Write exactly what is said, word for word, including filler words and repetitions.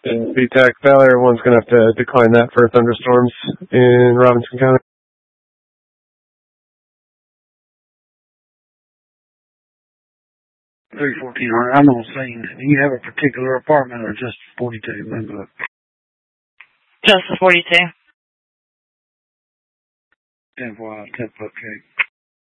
In B-Tac Valley, everyone's going to have to decline that for thunderstorms in Robinson County. three fourteen hundred. I'm on scene. Do you have a particular apartment or just forty-two? Just the forty-two. ten four, ten foot cake.